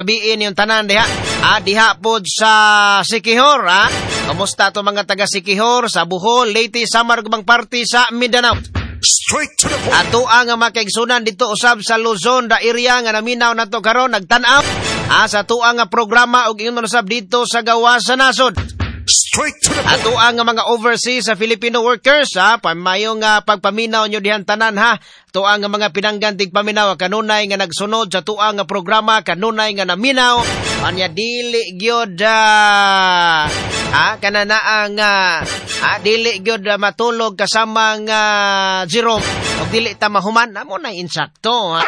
gabi yung tanan diha. Diha pod sa Siquijor, Kamusta to mga taga Siquijor sa Bohol, Leyte, Samar gubang party sa Mindanao. Straight to the point. Ato ang makaigsunan dito usab sa Luzon da area nga naminaw nato karon nagtan-up sa tuang programa ug ingon usab dito sa gawa sa nasod. Straight to the point. Ato ang mga overseas sa Filipino workers pamayong pagpaminaw nyo dihan tanan Ato ang mga pinanggantig paminaw kanunay nga nagsunod sa tuang programa kanunay nga naminaw anya dili gyud kanana ang dili gyud matulog kasama nga Jerome ug dili ta mahuman amo na insakto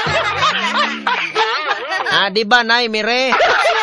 di ba nay mire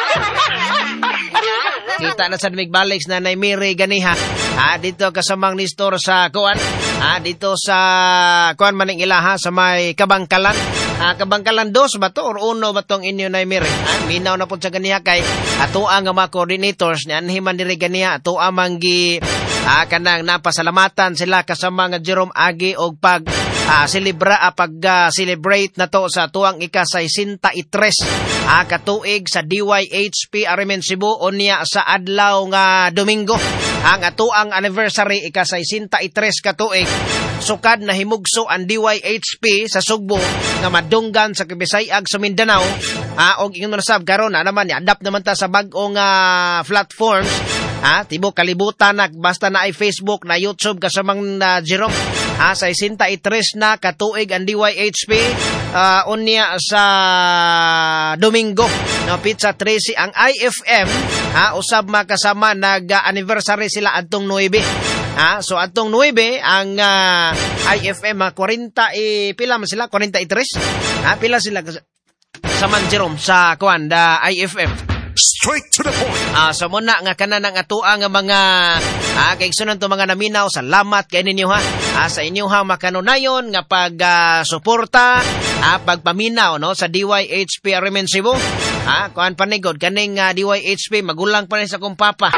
kita na sa Migbalik na naimiri ganiha. Dito kasamang nistor sa kuan. Dito sa kuan maning ilaha sa may Kabangkalan. Kabangkalan 2 ba to or 1 ba tong inyo naimiri? Minaw na po sa ganiha kay ato ang mga coordinators ni anhiman diri ganiha ato amang gi kanang napasalamatan sila kasama nga Jerome Agi og pag celebrate na to sa tuang ika-63 katuig sa DYHP Arimen Cebu unya sa adlaw nga Domingo ang atuang anniversary ika-63 katuig sukad na himugso ang DYHP sa Sugbo nga madunggan sa Kabisayag sa Mindanao og ingon sab karon naman adapt naman ta sa bag-ong platforms tibo kalibutan basta na ay Facebook na YouTube kasamang Jerome sa 63 na katuig ang DYHP unya sa Domingo no pizza 13 ang IFM usab makasama nag-anniversary sila adtong 9 so adtong 9 ang IFM 40 pila man sila 43 pila sila sa Jerome sa kuanda IFM. Straight to the point. So muna nga kanan ang atuang mga kaigsunan to mga naminaw. Salamat kay ninyo sa inyo makanunayon nga pag suporta pagpaminaw no sa DYHP Arimen Cebu. Kuan panigod kaning DYHP magulang pa rin sa kong papa.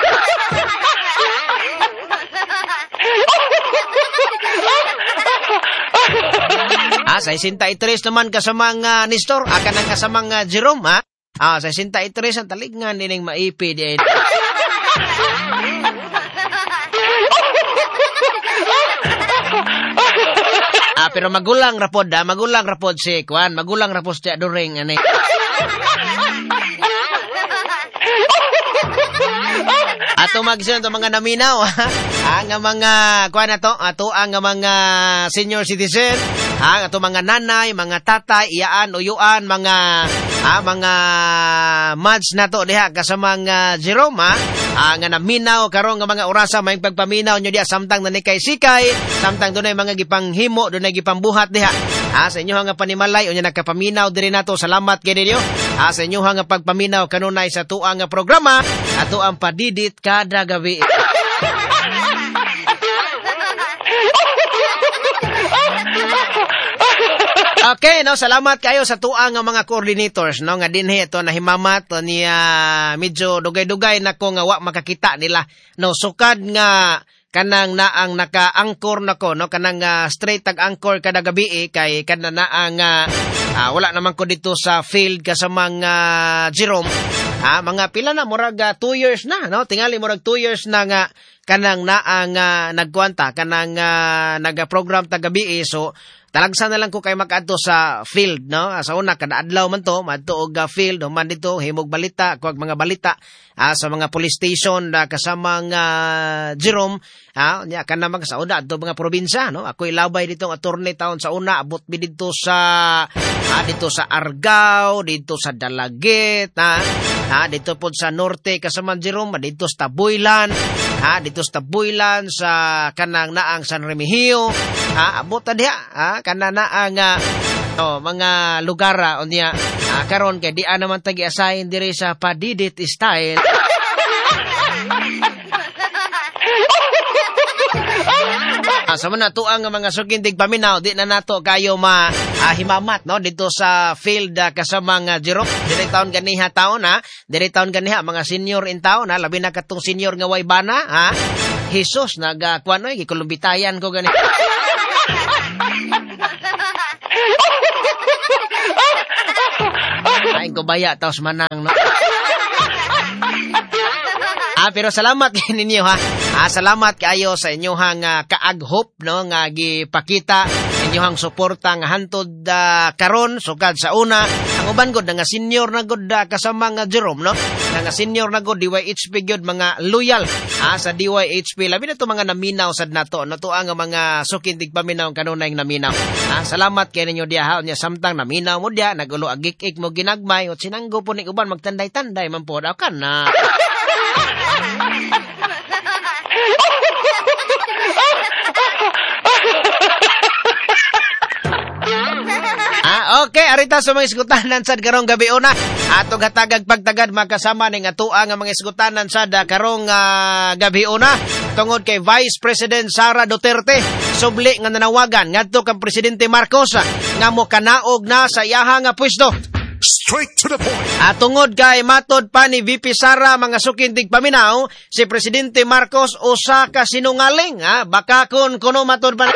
Sa 63 naman kasamang Nestor kanang kasamang Jerome sa 63 ang talignan dining maipi din. Pero magulang rapod si Kwan, magulang rapod siya during ani. Ato magsin to mga naminaw ang mga kuan nato ato ang mga senior citizen ang ato mga nanay mga tatay iyaan uyuan mga mads nato diha kasama nga Jerome nga naminaw karon nga mga orasa may pagpaminaw nyo diha samtang nanikay sikay samtang dunay mga gipanghimo dunay gipambuhat diha sa inyo nga panimalay unya nakapaminaw diri nato salamat kay ninyo sa inyo nga pagpaminaw kanunay sa tuang nga programa ato ang padidit kada gabi. Okay, no, salamat kayo sa tuang nga mga coordinators, no, nga dinhi ito na himamat niya medyo dugay-dugay na ko nga wa makakita nila, no, sukad nga kanang naang naka-anchor nako, no, kanang straight tag-anchor kada gabi kay kana naang wala naman ko dito sa field kasama nga Jerome, mga pila na murag 2 years na, no, tingali murag 2 years na nga kanang naang nagkwanta kanang nagaprogram tag gabi so talagsan na lang ko kay makaadto sa field, no? Sa una kada adlaw man to, madto og field, man dito himog balita, kuwag mga balita sa mga police station kasama nga Jerome, nya kana mag sa una adto mga probinsya, no? Ako ilabay dito ang attorney taon sa una, abot mi dito sa Argao, dito sa Dalagit, dito po sa norte kasama Jerome, dito sa Tabuilan, dito sa Tabuilan sa kanang naang San Remigio, abot diha kana na ang mga lugar unya karon kay di naman tagi-assign diri sa Padidit style. Sa man nato ang mga sugindig paminaw di na nato kayo himamat, no, dito sa field kasama nga Jerome diri taon ganiha taon diri taon ganiha mga senior in town labi na katong senior nga way bana Jesus nagakuan oy gikulumbitayan ko gani. Kain ko baya taos manang no. Pero salamat ninyo ha. Salamat kaayo sa inyohang kaaghop no nga gipakita inyohang suporta nga hantud karon sugad sa una. Ang uban gud nga senior na gud kasama nga Jerome no. Nga senior na gud DYHP gyud mga loyal sa DYHP. Labi na to mga naminaw sad nato no to ang mga sukintig paminaw kanunay naminaw. Salamat kay ninyo diha ha nya samtang naminaw mo diha nagulo agik-ik mo ginagmay o sinanggo po ni uban magtanday-tanday man po daw kan na. Okay, arita sa mga isgutanan sad karong gabi una. Atong hatagag pagtagad makasama ning atoa nga mga isgutanan sad karong gabi una tungod kay Vice President Sara Duterte subli nga nanawagan ngadto kang Presidente Marcos nga mo kanaog na sa iyahang pwesto. Straight to the point. Tungod kay matod pa ni VP Sara mga sukintig paminaw, si Presidente Marcos usa ka sinungaling. Baka kun kuno matod pa.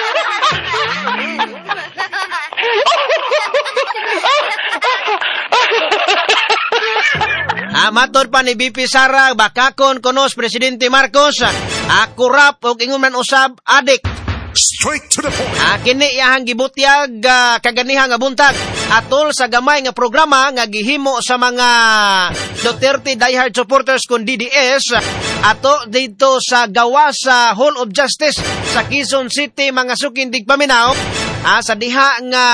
Matod pa ni VP Sara, baka kun kuno si Presidente Marcos, kurap o ingon man usab adik. Straight to the point. Kini iyahang gibutyag kaganiha nga buntag atol sa gamay nga programa nga gihimo sa mga Duterte diehard supporters kun DDS ato dito sa gawas sa Hall of Justice sa Quezon City mga sukindig paminaw. Sa diha nga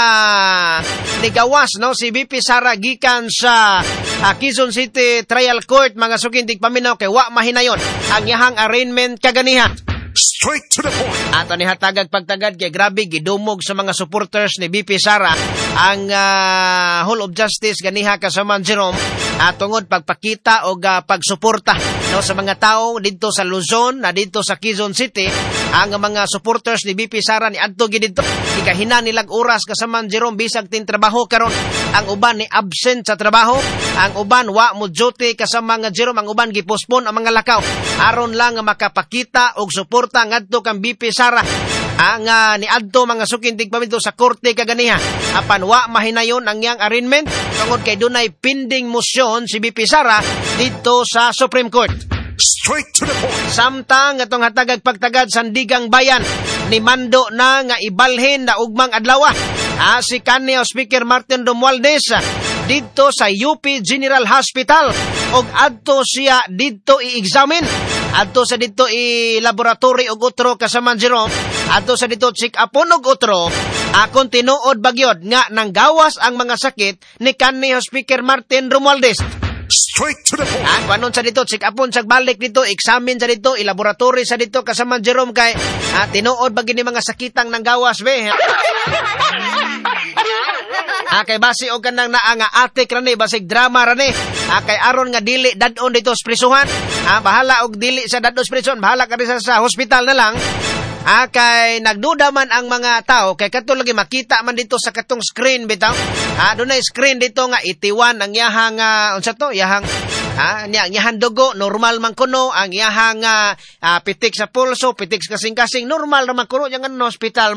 nigawas no si VP Sara gikan sa Quezon City Trial Court mga sukindig paminaw kay wa mahinayon ang iyahang arraignment kaganiha. Straight to the point. Ato ni hatagag pagtagad kay grabe gidumog sa mga supporters ni VP Sara ang Hall of Justice ganiha kasama Jerome tungod pagpakita o pagsuporta no sa mga tao dito sa Luzon na dito sa Quezon City. Ang mga supporters ni VP Sara ni adto gid dito gikahina nilag oras kasama Jerome bisag tin trabaho karon. Ang uban ni absent sa trabaho, ang uban wa mo duty kasama nga Jerome, ang uban gipospon ang mga lakaw aron lang nga makapakita og suporta ngadto kang VP Sara ang niadto mga sukintig paminto sa korte kaganiha apan wa mahinayon ang iyang arraignment tungod kay dunay pending motion si VP Sara dito sa Supreme Court. Straight to the point. Samtang atong hatagag pagtagad sandigang bayan ni mando na nga ibalhin na ugmang adlaw si kanhi Speaker Martin Romualdez dito sa UP General Hospital og adto siya dito i-examine adto sa dito i-laboratory og utro kasama Jerome adto sa dito check upon og utro akon tinuod bagyod nga nanggawas ang mga sakit ni kanhi Speaker Martin Romualdez. Straight to the point. Panon sa dito, check upon sa balik dito, examine sa dito, ilaboratory sa dito, kasama Jerome kay tinuod bagay ni mga sakitang nang gawas, be. Kay basi o kanang nga atik rani, basig drama rani. Kay aron nga dili dadon dito sa prisuhan. Bahala og dili sa dadon sa prison, bahala ka rin sa hospital na lang. Kay nagduda man ang mga tao kay kato lagi makita man dito sa katong screen bitaw. Dunay screen dito nga itiwan ang iyahang unsa to iyahang iyahang dugo normal man kuno ang iyahang pitik sa pulso, pitik sa kasing-kasing normal ra man kuno yang ano hospital.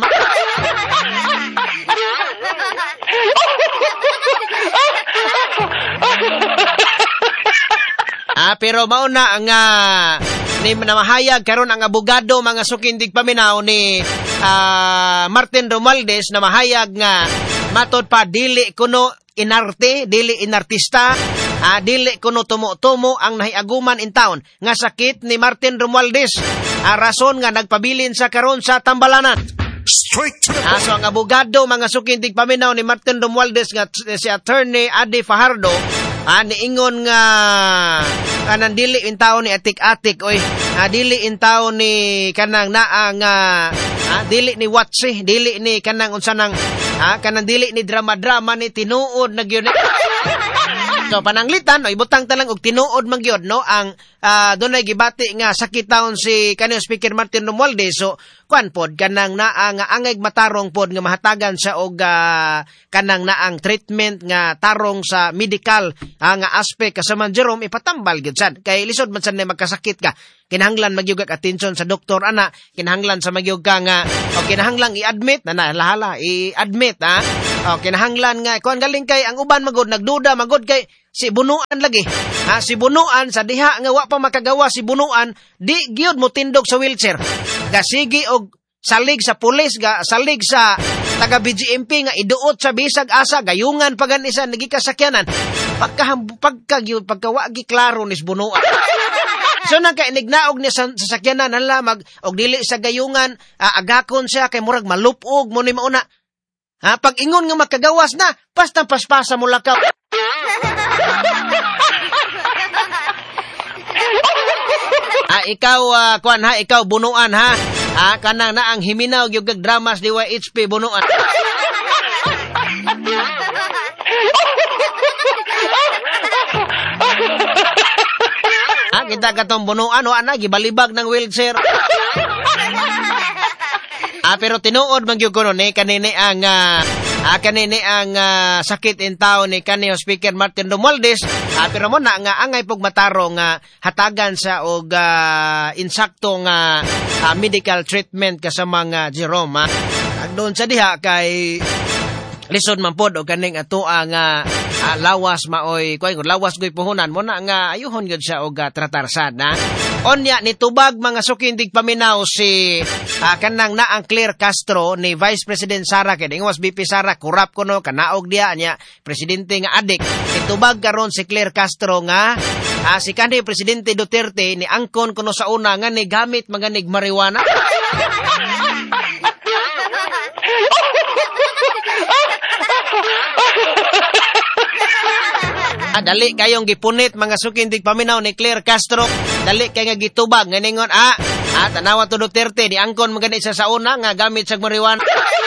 Pero mauna ang ni namahayag karon ang abogado mga sukindig paminaw ni Martin Romualdez na mahayag nga matod pa dili kuno inarte, dili inartista, dili kuno tumo-tumo ang nahiaguman in town nga sakit ni Martin Romualdez. Rason nga nagpabilin sa karon sa Tambalanan. Straight to the point. So ang abogado mga sukindig paminaw ni Martin Romualdez nga si Attorney Adi Fajardo niingon nga kanang dili in taon ni atik-atik oy dili in taon ni kanang naang dili ni watsi dili ni kanang unsa nang kanang dili ni drama-drama ni tinuod na gyud. So pananglitan ibutang talang og tinuod man gyud no ang dunay gibati nga sakit taon si kanang Speaker Martin Romualdez. So kuan pod kanang naang angay matarong pod nga mahatagan sa og kanang naang treatment nga tarong sa medical nga aspect kasama Jerome ipatambal gyud sad kay lisod man sad magkasakit ka kinahanglan magyug ka atensyon sa doktor ana kinahanglan sa magyug ka nga o kinahanglan i-admit na lahala i-admit kinahanglan nga kuan galing kay ang uban magod nagduda magod kay si Bunuan lagi. Si Bunuan sa diha nga wa pa makagawa si Bunuan, di gyud mo tindog sa wheelchair. Gasigi og salig sa pulis, salig sa taga BGMP nga iduot sa bisag asa gayungan pagan isa nagikasakyanan. Pagkawagi klaro ni Bunuan. So nagkainignaog niya sa sasakyanan hala og dili sa gayungan agakon siya kay murag malupog mo ni mauna. Pag ingon nga makagawas na, paspasa mo lakaw. Ikaw ikaw Bunuan ha. Kanang na ang himinaw yung dramas di YHP Bunuan. Kita katong Bunuan wa gibalibag ng wheelchair. Pero tinuod man gyud kuno ni kanini ang sakit in town ni kanhi Speaker Martin Romualdez. Pero mo na nga angay pog matarong hatagan sa og insakto nga medical treatment kasama nga Jerome. Doon sa diha kay lisod man pod og kaning atoa nga lawas maoy lawas goy puhunan mo na nga ayuhon gyud siya og tratarsan na. Onya nitubag mga sukindig paminaw si kanang na ang Claire Castro ni Vice President Sara kay ingwas BP Sara kurap kuno kanaog diya nya presidente nga adik. Nitubag karon si Claire Castro nga si kanhi presidente Duterte ni angkon kuno sa una nga ni gamit maganig marijuana. Dali kayong gipunit mga sukindig paminaw ni Claire Castro. Dali kay nga gitubag nga ningon tanawa to Duterte di angkon magani isa sa una nga gamit sa marijuana.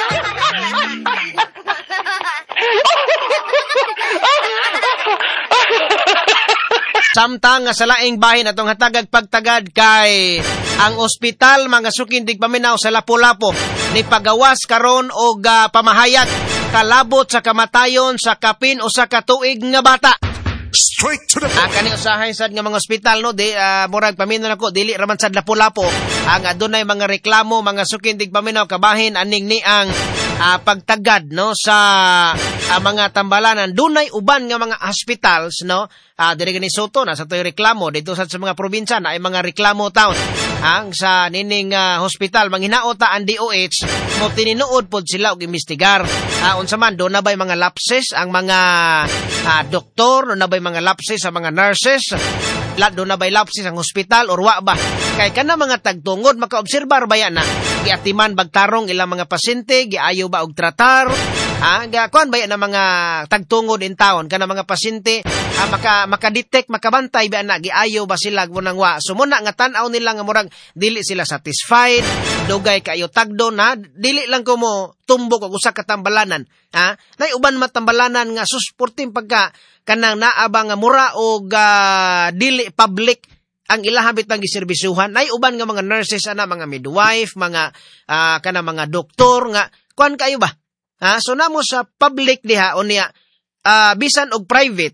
Samtang nga sa laing bahin atong hatagag pagtagad kay ang ospital mga sukindig paminaw sa Lapu-Lapu ni pagawas karon og pamahayag kalabot sa kamatayon sa kapin o sa katuig nga bata. Straight to the point. Kani usahay sad nga mga ospital no di murag paminaw nako dili raman sad Lapu-Lapu ang adunay mga reklamo mga sukindig paminaw kabahin aning ni ang pagtagad no sa mga tambalanan dunay uban nga mga hospitals no diri gani Soto na sa toy reklamo dito sa mga probinsya na ay mga reklamo town ang sa nining hospital manghinaot ang DOH mo tininuod pod sila og imbestigar unsa man do na bay mga lapses ang mga doktor do na bay mga lapses sa mga nurses do na bay lapses ang hospital or wa ba kay kana mga tagtungod makaobserbar baya na giatiman bagtarong ilang mga pasyente giayo ba og tratar kuan baya na mga tagtungod in town kana mga pasyente makadetect makabantay ba na giayo ba sila nang wa so muna nga tan-aw nila nga murag dili sila satisfied dugay kayo tagdo na dili lang ko mo tumbok og usa ka tambalanan nay uban matambalanan nga susporting pagka kanang naaba nga mura og dili public ang ilahang bitang giserbisuhan nay uban nga mga nurses mga midwife mga kana mga doktor nga kuan kayo ba so namo sa public diha unya bisan og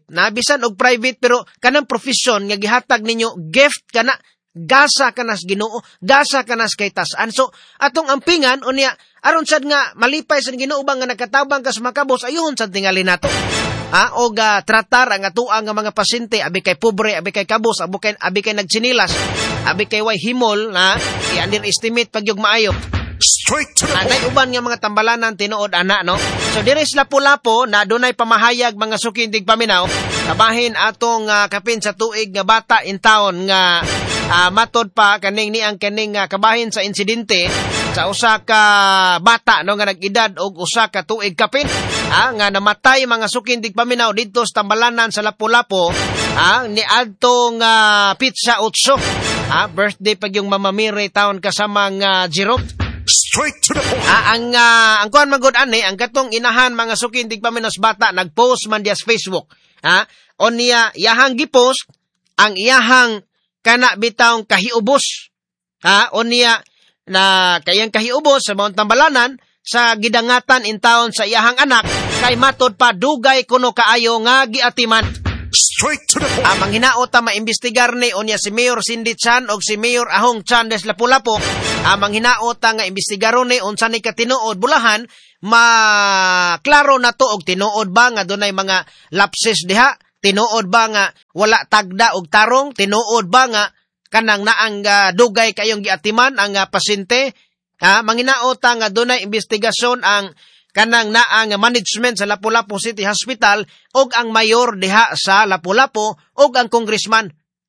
private pero kanang profesyon nga gihatag ninyo gift kana gasa kanas Ginoo gasa kanas kay tas-an so atong ampingan unya aron sad nga malipay sa Ginoo bang nga nakatabang kas makabos ayun sad tingali nato og tratar ang atuang nga mga pasyente abi kay pobre abi kay kabos abi kay nagtsinilas abi kay way himol na i-underestimate pagyug maayo. Straight to the point. Nay uban nga mga tambalanan tinuod ana no. So diri sa Lapu-Lapu na dunay pamahayag mga sukindig paminaw kabahin atong kapin sa tuig nga bata in town nga matod pa kaning ni ang kaning kabahin sa insidente sa usa ka bata no nga nag-edad og usa ka tuig kapin nga namatay mga sukindig paminaw dito sa tambalanan sa Lapu-Lapu ni adtong Pizza 8 birthday pag yung Mama Mire taon kasama nga Jerome. Straight to the point. Ang kuan magud ani ang katong inahan mga sukindig paminaw bata nagpost man dia sa Facebook onya iyahang gipost ang iyahang kana bitawng kahiubos onya na kayang kahiubos sa mga tambalanan sa gidangatan in town sa iyahang anak kay matod pa dugay kuno kaayo nga giatiman. Straight to the point. Manghinaot ta maimbestigar ni onya si Mayor Cindy Chan og si Mayor Ahong Chan des Lapu-Lapu Amang hinaot nga imbestigaron ni unsa ni katinuod bulahan, maklaro na to og tinuod ba nga dunay mga lapses diha, tinuod ba nga wala tagda og tarong, tinuod ba nga kanang naang dugay kayong giatiman ang pasyente. Manghinaot nga dunay investigasyon ang kanang naang management sa Lapu-Lapu City Hospital og ang mayor diha sa Lapu-Lapu og ang congressman.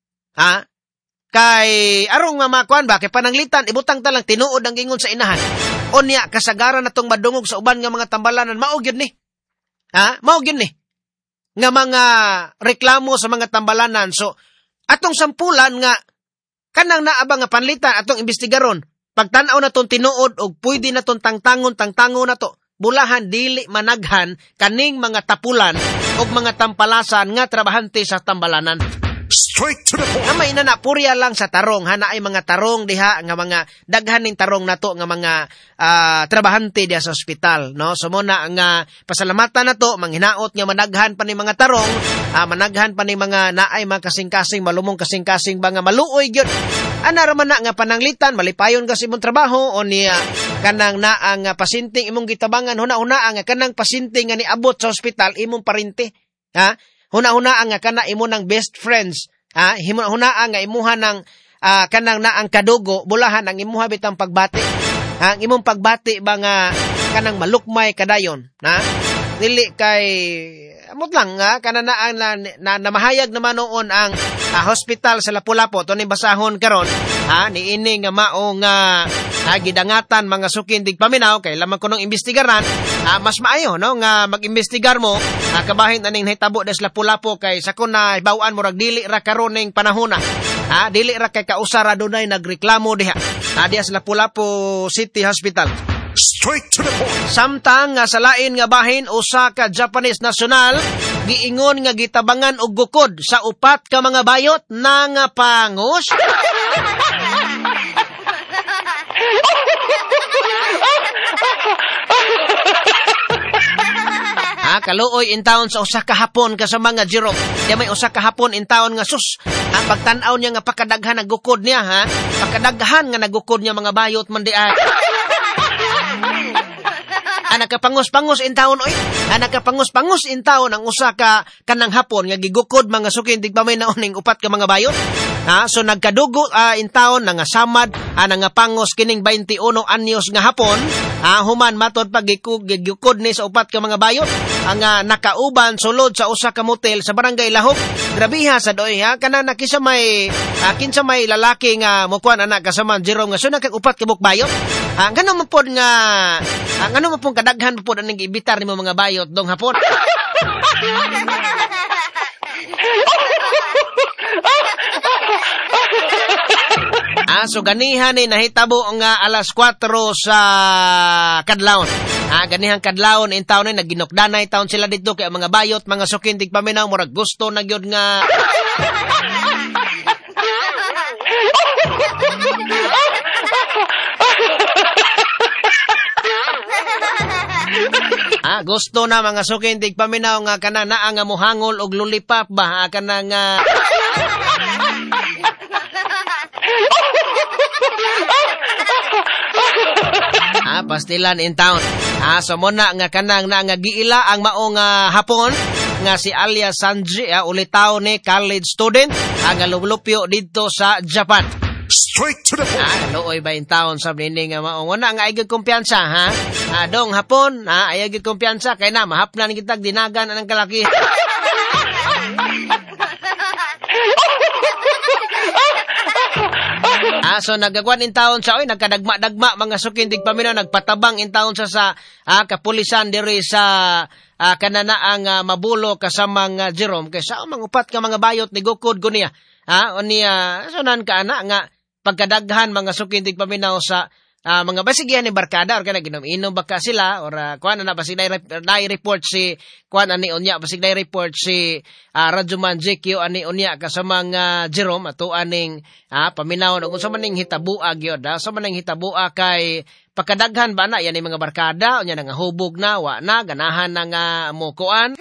Kay arong nga makuan ba kay pananglitan ibutang ta lang tinuod ang ingon sa inahan. Unya kasagaran natong madungog sa uban nga mga tambalanan mao gyud ni. Mao gyud ni. Nga mga reklamo sa mga tambalanan. So atong sampulan nga kanang naaba nga panlitan atong investigaron. Pagtan-aw na tong tinuod og pwede na tong tangtangon na to. Bulahan dili managhan kaning mga tapulan og mga tampalasan nga trabahante sa tambalanan. Straight to the point. May nanapurya lang sa tarong. Naay mga tarong diha nga mga daghan ning tarong nato nga mga trabahante diha sa ospital, no? So muna nga pasalamatan nato manghinaot nga managhan pa ni mga tarong, managhan pa ni mga naay mga kasing-kasing malumong kasing-kasing ba nga maluoy gyud. Ana ra man na nga pananglitan malipayon ka sa imong trabaho o niya kanang naang pasyente imong gitabangan huna-huna nga kanang pasyente nga niabot sa ospital imong parente. Huna-huna nga kana imo ng best friends, huna nga imuha ng kanang naang kadugo, bulahan ang imuha bitang pagbati. Ang imong pagbati ba nga kanang malukmay kadayon, dili kay amot lang kana naang na mahayag naman noon ang hospital sa Lapu-Lapu to ni basahon karon, niini nga mao nga gidangatan mga sukindig paminaw kay lamang kunong imbestigaran, mas maayo no nga mag-imbestigar mo kabahin aning nahitabo des Lapu-Lapu kay sakon na bawaan mo rag dili ra karon ning panahona, dili ra kay kausara dunay nagreklamo diha diha sa Lapu-Lapu City Hospital. Straight to the point. Samtang nga sa lain nga bahin usa ka Japanese national giingon nga gitabangan og gukod sa upat ka mga bayot na nga pangos. Kaluoy in town sa usa ka hapon ka sa mga Jerome. Di may usa ka hapon in town nga sus. Ang pagtan-aw niya nga pakadaghan nagukod niya pakadaghan nga nagukod niya mga bayot man di nakapangus-pangus in town oy. Nakapangus-pangus in town ang usa ka kanang hapon nga gigukod mga sukin dig pa may naoning upat ka mga bayot. So nagkadugo in town nga samad nga pangos kining 21 anyos nga hapon. Human matod pag gigukod ni sa upat ka mga bayot ang nakauban sulod sa usa ka motel sa barangay Lahok. Grabiha sa doy kana kinsa may lalaki nga mukuan anak kasama Jerome nga sunod kag upat ka bayot. Ngano man pod nga ngano man pod kadaghan pod aning gibitar nimo mga bayot dong hapon. So ganihan ni nahitabo nga alas 4 sa kadlawon. Ganihang kadlawon in town ni naginokdanay taon sila dito kay mga bayot mga sukindig paminaw murag gusto na gyud nga gusto na mga sukindig paminaw nga kana naa nga mohangol og lulipap ba kana nga pastilan in town. So muna nga kanang na nga giila ang mao nga hapon nga si Alia Sanji ulitaw ni college student ang lulupyo dito sa Japan. Straight to the point. Looy ba in town sa nini nga mao nga nga ay kumpiyansa dong hapon ay kumpiyansa kay na mahapnan kita dinagan anang kalaki. So nagagwan in town sa nagkadagma-dagma mga sukindig paminaw nagpatabang in town sa kapulisan diri sa kananaang Mabulo kasama nga Jerome kay sa mangupat ka mga bayot ni gukod ko niya sunan ka nga pagkadaghan mga sukindig paminaw sa mga basigyan ni barkada or kana ginom-inom baka sila or kuan na basig dai report si kuan ani unya basig dai report si Rajuman Jekyo ani unya kasama nga Jerome ato aning paminaw ug unsa maning hitabua gyud sa maning hitabua kay pagkadaghan ba na yan mga barkada unya nga hubog na wa na ganahan na nga mukuan.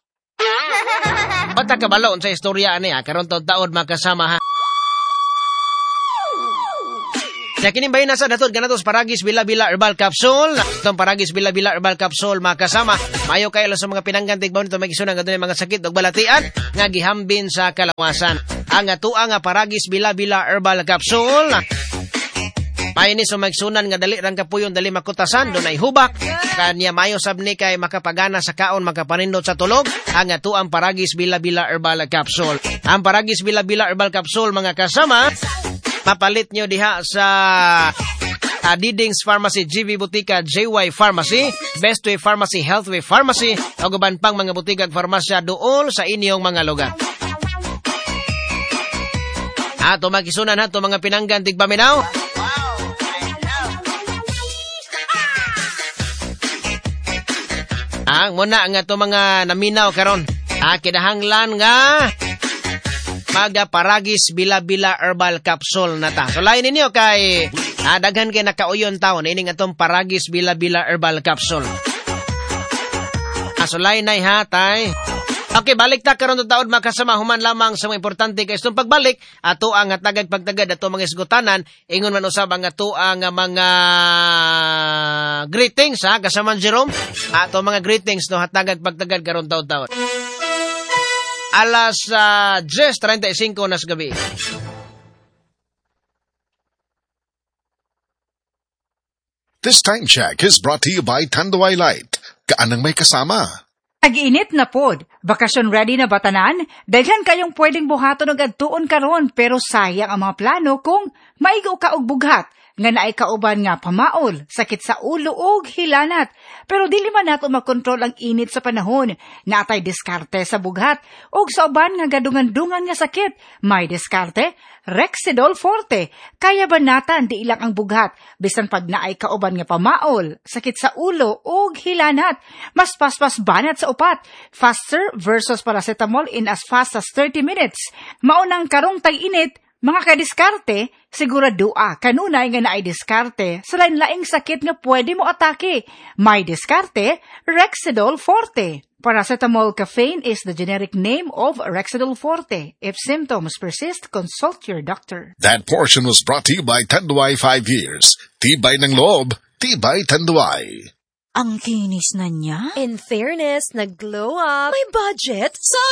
Bata kabalo sa istorya ani karon taud makasama Nakinimbahin na sa datod ganatos Paragis Bila-Bila Herbal Capsule. Itong Paragis Bila-Bila Herbal Capsule mga kasama. Mayo kayo sa mga pinanggantig ba nito magisunan nga mga sakit ug balatian nga gihambin sa kalawasan. Ang atuang nga Paragis Bila-Bila Herbal Capsule. May ni sumagsunan nga dali rang kapuyon dali makutasan dunay hubak kanya mayo sabni kay makapagana sa kaon makapanindot sa tulog ang atuang Paragis Bila-Bila Herbal Capsule. Ang Paragis Bila-Bila Herbal Capsule mga kasama mapalit nyo diha sa Diding's Pharmacy, GV Butika, JY Pharmacy, Best Way Pharmacy, Healthway Pharmacy o guban pang mga butikag farmasya dool sa inyong mga lugar. Ato magisunan ha to mga pinanggan tigpaminaw. Ang muna nga to mga naminaw karon. Kinahanglan nga maga Paragis Bila-Bila Herbal Capsule na ta. So lain ninyo kay daghan kay nakauyon taon ining atong Paragis Bila-Bila Herbal Capsule. So lain nay ha tay. Okay, balik ta karon to taon makasama human lamang sa mga importante kay itong pagbalik ato ang tagag pagtagad ato mga isgutanan ingon man usab ang ato ang mga greetings ha kasama Jerome ato mga greetings no hatagag pagtagad karon taon. Alas 10:35 na sa gabi. This time check is brought to you by Tanduay Light. Kaanang may kasama. Tag-init na pod. Bakasyon ready na batanan? Daghan kayong pwedeng buhaton og adtuon karon pero sayang ang mga plano kung maigo ka og bughat nga naay kauban nga pamaol, sakit sa ulo ug hilanat. Pero dili man nato makontrol ang init sa panahon. Natay diskarte sa bughat ug sa uban nga gadungan-dungan nga sakit. May diskarte, Rexidol Forte. Kaya banatan di ilang ang bughat bisan pag naay kauban nga pamaol, sakit sa ulo ug hilanat. Mas paspas banat sa upat. Faster versus paracetamol in as fast as 30 minutes. Maunang karong tag-init, mga kadiskarte, siguradua kanunay nga naay diskarte sa lain-laing sakit nga pwede mo atake. May diskarte, Rexidol Forte. Paracetamol caffeine is the generic name of Rexidol Forte. If symptoms persist, consult your doctor. That portion was brought to you by Tanduay 5 years. Tibay ng loob, tibay Tanduay. Ang kinis na niya. In fairness, nag-glow up. May budget. So